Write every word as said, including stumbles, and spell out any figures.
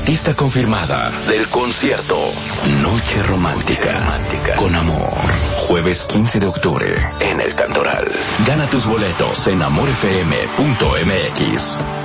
artista confirmada del concierto Noche Romántica, Romántica con Amor. Jueves quince de octubre en El Cantoral. Gana tus boletos en amor f m punto m x.